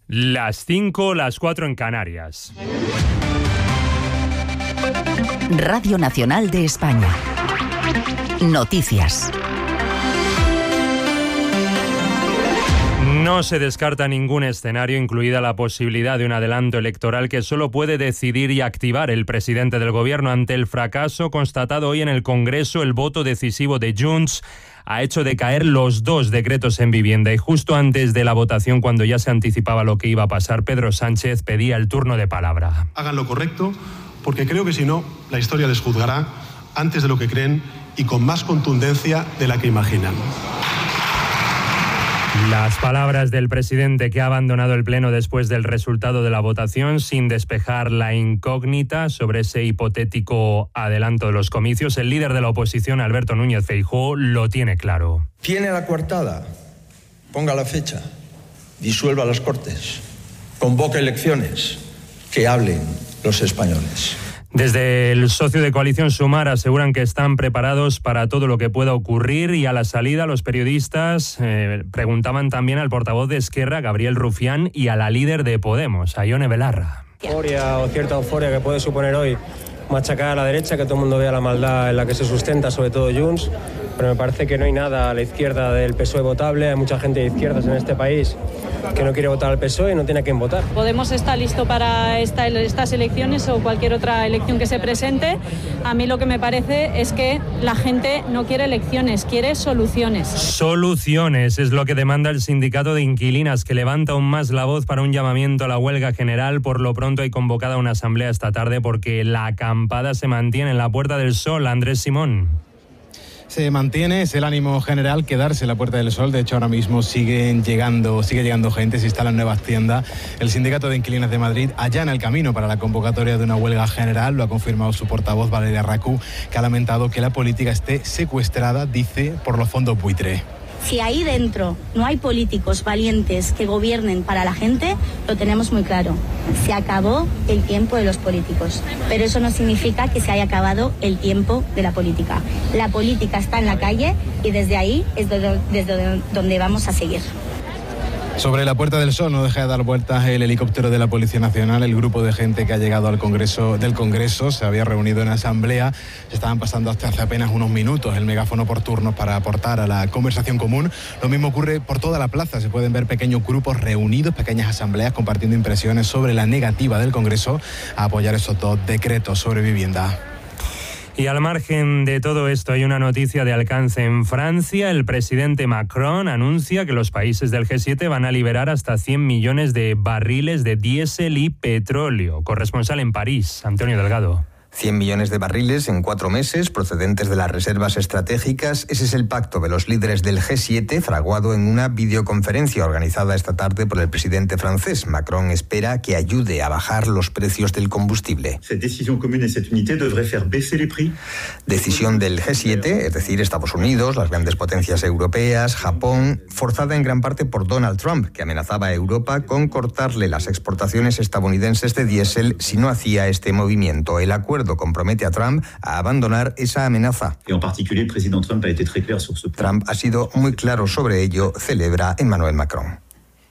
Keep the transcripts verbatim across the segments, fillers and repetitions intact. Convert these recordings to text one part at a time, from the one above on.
Las cinco, las cuatro en Canarias. Radio Nacional de España. Noticias. No se descarta ningún escenario, incluida la posibilidad de un adelanto electoral que solo puede decidir y activar el presidente del gobierno. Ante el fracaso constatado hoy en el Congreso, el voto decisivo de Junts ha hecho decaer los dos decretos en vivienda, y justo antes de la votación, cuando ya se anticipaba lo que iba a pasar, Pedro Sánchez pedía el turno de palabra. Hagan lo correcto, porque creo que si no, la historia les juzgará antes de lo que creen y con más contundencia de la que imaginan. Las palabras del presidente, que ha abandonado el pleno después del resultado de la votación, sin despejar la incógnita sobre ese hipotético adelanto de los comicios. El líder de la oposición, Alberto Núñez Feijóo, lo tiene claro. Tiene la coartada, ponga la fecha, disuelva las Cortes, convoque elecciones, que hablen los españoles. Desde el socio de coalición Sumar aseguran que están preparados para todo lo que pueda ocurrir, y a la salida los periodistas eh, preguntaban también al portavoz de Esquerra, Gabriel Rufián, y a la líder de Podemos, a Ione Belarra. Euforia o cierta euforia que puede suponer hoy machacar a la derecha, que todo el mundo vea la maldad en la que se sustenta, sobre todo Junts, pero me parece que no hay nada a la izquierda del P S O E votable. Hay mucha gente de izquierdas en este país que no quiere votar al P S O E y no tiene a quién votar. Podemos estar listo para esta, estas elecciones o cualquier otra elección que se presente. A mí lo que me parece es que la gente no quiere elecciones, quiere soluciones. Soluciones es lo que demanda el sindicato de inquilinas, que levanta aún más la voz para un llamamiento a la huelga general. Por lo pronto hay convocada una asamblea esta tarde porque la acampada se mantiene en la Puerta del Sol. Andrés Simón. Se mantiene, es el ánimo general quedarse en la Puerta del Sol. De hecho, ahora mismo siguen llegando, sigue llegando gente, se instalan nuevas tiendas. El Sindicato de Inquilinas de Madrid allana el camino para la convocatoria de una huelga general. Lo ha confirmado su portavoz, Valeria Racú, que ha lamentado que la política esté secuestrada, dice, por los fondos buitre. Si ahí dentro no hay políticos valientes que gobiernen para la gente, lo tenemos muy claro. Se acabó el tiempo de los políticos, pero eso no significa que se haya acabado el tiempo de la política. La política está en la calle y desde ahí es desde donde vamos a seguir. Sobre la Puerta del Sol no deja de dar vueltas el helicóptero de la Policía Nacional. El grupo de gente que ha llegado al Congreso del Congreso se había reunido en asamblea. Se estaban pasando hasta hace apenas unos minutos el megáfono por turnos para aportar a la conversación común. Lo mismo ocurre por toda la plaza. Se pueden ver pequeños grupos reunidos, pequeñas asambleas compartiendo impresiones sobre la negativa del Congreso a apoyar esos dos decretos sobre vivienda. Y al margen de todo esto, hay una noticia de alcance en Francia. El presidente Macron anuncia que los países del G siete van a liberar hasta cien millones de barriles de diésel y petróleo. Corresponsal en París, Antonio Delgado. cien millones de barriles en cuatro meses procedentes de las reservas estratégicas. Ese es el pacto de los líderes del G siete, fraguado en una videoconferencia organizada esta tarde por el presidente francés. Macron espera que ayude a bajar los precios del combustible. Decisión del G siete, es decir, Estados Unidos, las grandes potencias europeas, Japón, forzada en gran parte por Donald Trump, que amenazaba a Europa con cortarle las exportaciones estadounidenses de diésel si no hacía este movimiento. El acuerdo compromete a Trump a abandonar esa amenaza. Trump ha sido muy claro sobre ello, celebra Emmanuel Macron.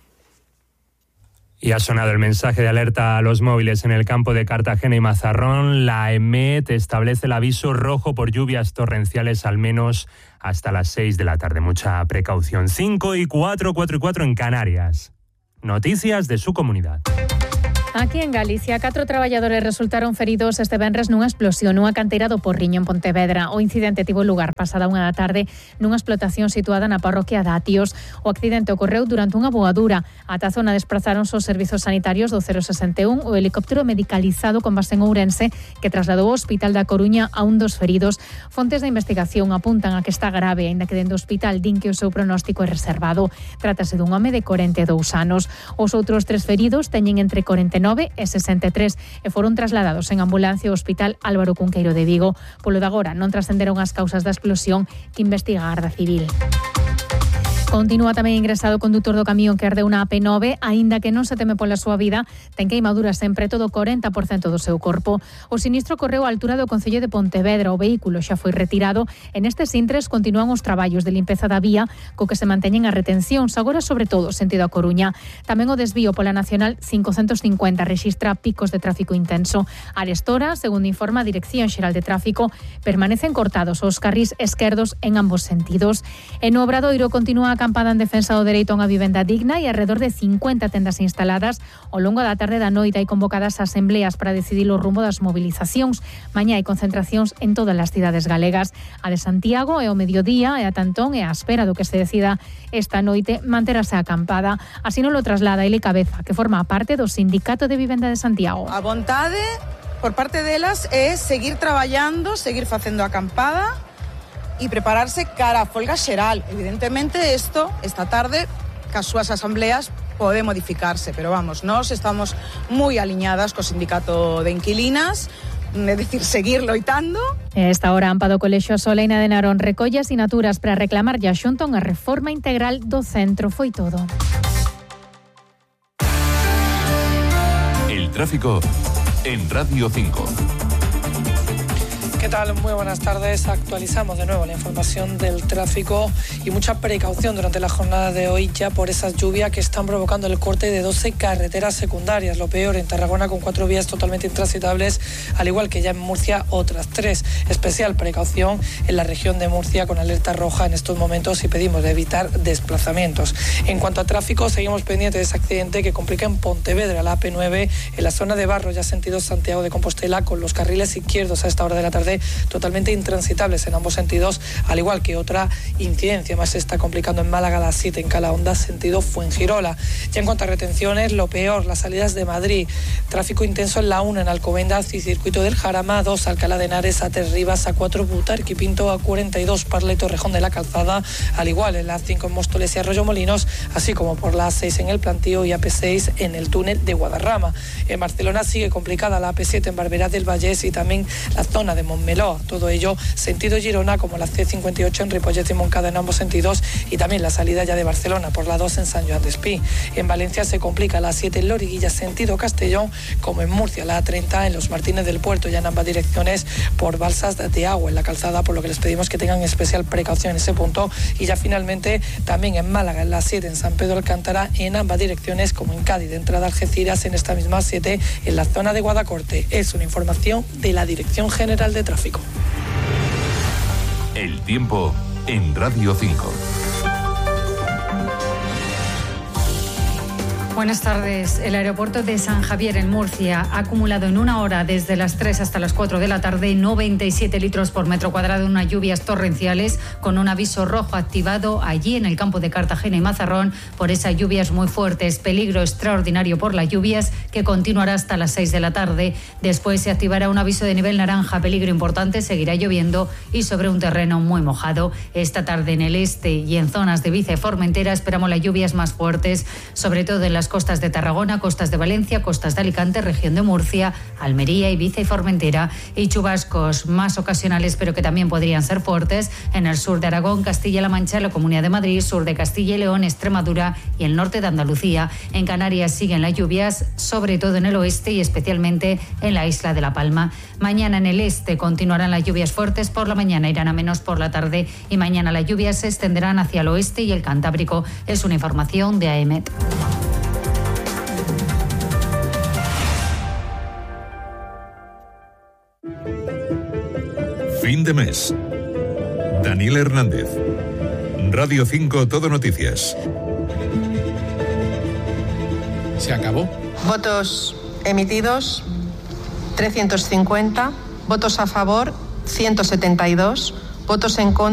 Y ha sonado el mensaje de alerta a los móviles en el campo de Cartagena y Mazarrón. La EMET establece el aviso rojo por lluvias torrenciales al menos hasta las seis de la tarde. Mucha precaución. cinco y cuatro, cuatro y cuatro en Canarias. Noticias de su comunidad. Aquí en Galicia, catro traballadores resultaron feridos este venres nunha explosión nunha canteira do Porriño en Pontevedra. O incidente tivo lugar pasada unha da tarde nunha explotación situada na parroquia de Atios. O accidente ocorreu durante unha voadura. Ata a zona desprazáronse os servizos sanitarios do cero sesenta e un, o helicóptero medicalizado con base en Ourense, que trasladou ao Hospital da Coruña a un dos feridos. Fontes de investigación apuntan a que está grave, aínda que dentro do hospital din que o seu pronóstico é reservado. Trátase dun home de corenta e dous anos. Os outros tres feridos teñen entre corenta e nove e sesenta e tres e foron trasladados en ambulancia ao Hospital Álvaro Cunqueiro de Vigo. Polo de agora non trascenderon as causas da explosión que investiga a Garda Civil. Continúa tamén ingresado o condutor do camión que ardeu na A P nove, aínda que non se teme pola súa vida, ten queimaduras en preto do corenta por cento do seu corpo. O sinistro correu á altura do Concello de Pontevedra, o vehículo xa foi retirado e nestes intres continúan os traballos de limpeza da vía co que se manteñen as retencións, agora sobre todo sentido a Coruña. Tamén o desvío pola Nacional cincocentos cincuenta rexistra picos de tráfico intenso. Arestora, segundo informa a Dirección Xeral de Tráfico, permanecen cortados os carrís esquerdos en ambos sentidos. En o Obradoiro continúa a acampada en defensa do dereito a unha vivenda digna e alrededor de cincuenta tendas instaladas. Ao longo da tarde e da noite hai convocadas asembleas para decidir o rumbo das movilizacións. Mañá hai concentracións en todas as cidades galegas. A de Santiago é o mediodía e a Tantón é a espera do que se decida esta noite manterase a acampada. Así non lo traslada Eli Cabeza, que forma parte do Sindicato de Vivenda de Santiago. A vontade por parte delas é seguir traballando, seguir facendo acampada e prepararse cara a folga xeral. Evidentemente, isto, esta tarde, cas súas asambleas, pode modificarse, pero vamos, nós estamos moi aliñadas co sindicato de inquilinas, é dicir, seguir loitando. A esta hora, Ampa do Colexio Soleina de Narón recolle asinaturas para reclamar a Xunta unha reforma integral do centro. Foi todo. El tráfico en Radio cinco. ¿Qué tal? Muy buenas tardes. Actualizamos de nuevo la información del tráfico y mucha precaución durante la jornada de hoy ya por esas lluvias que están provocando el corte de doce carreteras secundarias. Lo peor en Tarragona con cuatro vías totalmente intransitables, al igual que ya en Murcia otras tres. Especial precaución en la región de Murcia con alerta roja en estos momentos y pedimos de evitar desplazamientos. En cuanto a tráfico, seguimos pendientes de ese accidente que complica en Pontevedra, la A P nueve, en la zona de Barro, ya sentido Santiago de Compostela, con los carriles izquierdos a esta hora de la tarde totalmente intransitables en ambos sentidos, al igual que otra incidencia más se está complicando en Málaga, la siete en Calahonda, sentido Fuengirola. Ya en cuanto a retenciones, lo peor, las salidas de Madrid, tráfico intenso en la uno, en Alcobendas y Circuito del Jarama, a dos, Alcalá de Henares, a tres Rivas, a cuatro Butarque y Pinto, a cuarenta y dos Parla y Torrejón de la Calzada, al igual en la A cinco en Móstoles y Arroyo Molinos, así como por la A seis en el Plantío y A P seis en el túnel de Guadarrama. En Barcelona sigue complicada la A P siete en Barberá del Vallés y también la zona de Montmeló. Todo ello sentido Girona, como la C cincuenta y ocho en Ripollet y Montcada en ambos sentidos, y también la salida ya de Barcelona por la dos en San Joan d'Espí. En Valencia se complica la siete en Loriguilla sentido Castellón, como en Murcia la A treinta en Los Martínez del Puerto, ya en ambas direcciones por balsas de agua en la calzada, por lo que les pedimos que tengan especial precaución en ese punto. Y ya finalmente también en Málaga en la siete en San Pedro Alcántara en ambas direcciones, como en Cádiz de entrada a Algeciras en esta misma siete en la zona de Guadacorte. Es una información de la Dirección General de Tráfico. El tiempo en Radio cinco. Buenas tardes. El aeropuerto de San Javier en Murcia ha acumulado en una hora desde las tres hasta las cuatro de la tarde noventa y siete litros por metro cuadrado, unas lluvias torrenciales con un aviso rojo activado allí en el campo de Cartagena y Mazarrón por esas lluvias muy fuertes. Peligro extraordinario por las lluvias que continuará hasta las seis de la tarde. Después se activará un aviso de nivel naranja, peligro importante, seguirá lloviendo y sobre un terreno muy mojado. Esta tarde en el este y en zonas de Ibiza y Formentera esperamos las lluvias más fuertes, sobre todo en las costas de Tarragona, costas de Valencia, costas de Alicante, región de Murcia, Almería, Ibiza y Formentera, y chubascos más ocasionales pero que también podrían ser fuertes en el sur de Aragón, Castilla-La Mancha, la Comunidad de Madrid, sur de Castilla y León, Extremadura y el norte de Andalucía. En Canarias siguen las lluvias, sobre todo en el oeste y especialmente en la isla de La Palma. Mañana en el este continuarán las lluvias fuertes, por la mañana irán a menos por la tarde y mañana las lluvias se extenderán hacia el oeste y el Cantábrico. Es una información de A E M E T. Fin de mes. Daniel Hernández. Radio cinco Todo Noticias. Se acabó. Votos emitidos trescientos cincuenta, votos a favor ciento setenta y dos, votos en contra